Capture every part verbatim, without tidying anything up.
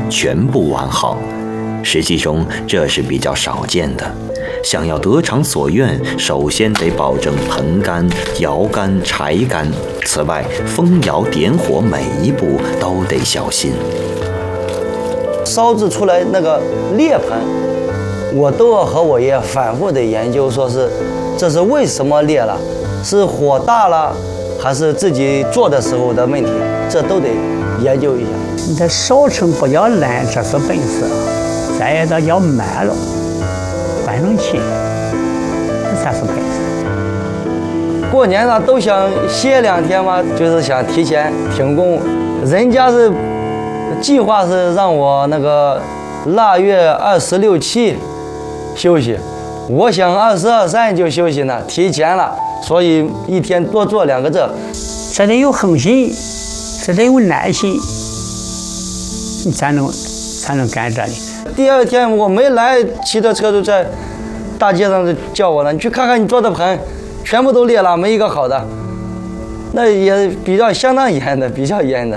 全部完好。实际中，这是比较少见的。想要得偿所愿，首先得保证盆干、窑干、柴干。此外，封窑点火每一步都得小心。 烧制出来那个裂盆，我都要和我爷反复的研究，说是这是为什么裂了，是火大了，还是自己做的时候的问题，这都得研究一下。 你这烧成不要烂，这是本事；再一个要慢了，换成气，这才是本事。 过年了都想歇两天嘛，就是想提前停工。人家是计划是让我那个腊月二十六七休息，我想二十二三就休息呢，提前了，所以一天多做两个这。 这得有恒心，这得有耐心，你才能才能干这里。 第二天我没来，骑着车就在大街上就叫我了，你去看看你做的盆，全部都裂了，没一个好的。那也比较相当严的，比较严的。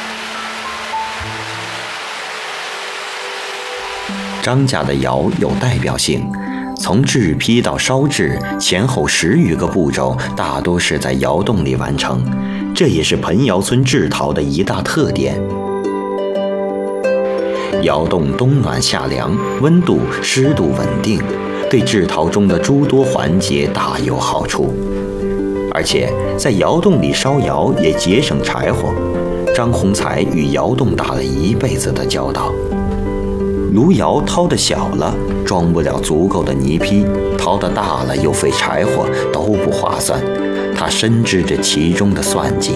张家的窑有代表性，从制坯到烧制前后十余个步骤，大多是在窑洞里完成，这也是盆窑村制陶的一大特点。窑洞冬暖夏凉，温度、湿度稳定，对制陶中的诸多环节大有好处。而且在窑洞里烧窑也节省柴火。张宏才与窑洞打了一辈子的交道。炉窑掏得小了，装不了足够的泥坯；掏得大了，又费柴火，都不划算。他深知着其中的算计。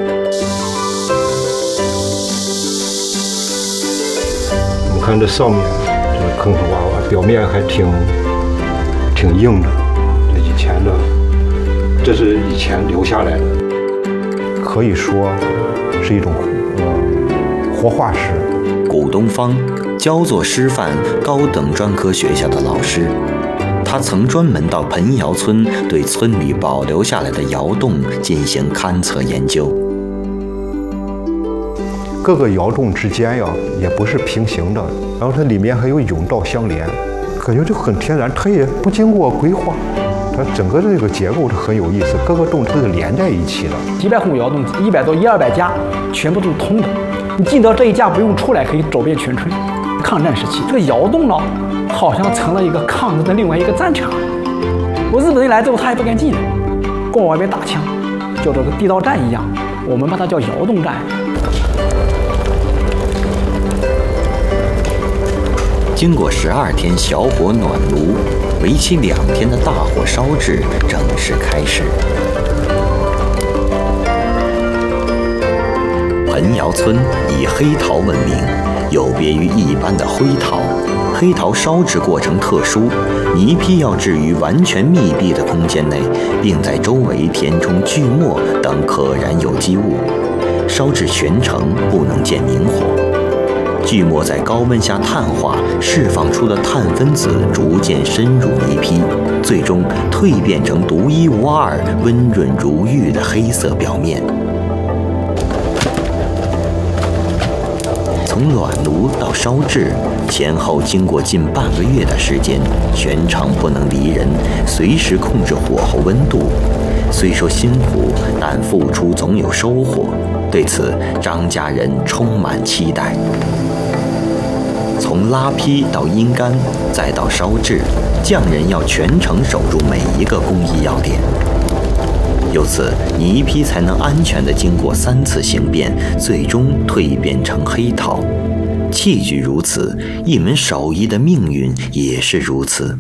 我们看这上面这个坑坑洼洼，表面还挺挺硬的。这以前的，这是以前留下来的，可以说是一种呃活化石。 古东方，焦作师范高等专科学校的老师，他曾专门到盆窑村对村里保留下来的窑洞进行勘测研究。 各个窑洞之间呀，也不是平行的，然后它里面还有甬道相连，感觉就很天然，它也不经过规划，它整个这个结构是很有意思，各个洞它是连在一起的。 几百户窑洞，一百多一二百家，全部都是通的。你进到这一家不用出来，可以走遍全村。抗战时期，这个窑洞呢，好像成了一个抗日的另外一个战场。我日本人来之后，他也不敢进来，光往外边打枪，叫这个地道战一样。我们把它叫窑洞战。 经过十二天小火暖炉，为期两天的大火烧制正式开始。盆窑村以黑陶闻名，有别于一般的灰陶。黑陶烧制过程特殊，泥坯要置于完全密闭的空间内，并在周围填充锯末等可燃有机物，烧制全程不能见明火。锯末在高温下碳化，释放出的碳分子逐渐深入泥坯，最终蜕变成独一无二、温润如玉的黑色表面。从暖炉到烧制，前后经过近半个月的时间，全程不能离人，随时控制火候温度。虽说辛苦，但付出总有收获。对此，张家人充满期待。从拉坯到阴干，再到烧制，匠人要全程守住每一个工艺要点。由此，泥坯才能安全地经过三次形变，最终蜕变成黑陶。器具如此，一门手艺的命运也是如此。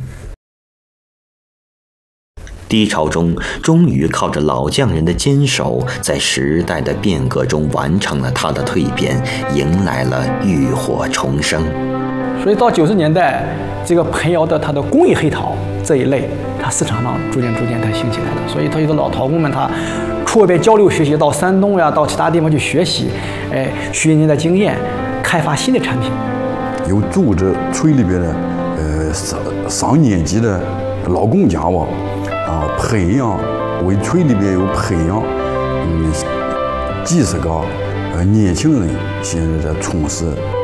低潮中，终于靠着老匠人的坚守，在时代的变革中完成了它的蜕变，迎来了浴火重生。 所以到九十年代，这个盆窑的它的工艺黑陶这一类，它市场上逐渐逐渐它兴起来了。所以它有的老陶工们，他出外边交流学习，到山东呀，到其他地方去学习，哎，学人家的经验，开发新的产品。 有组织村里边的呃上上年级的老工匠吧，啊，培养为村里边有培养嗯几十个呃年轻人，现在在从事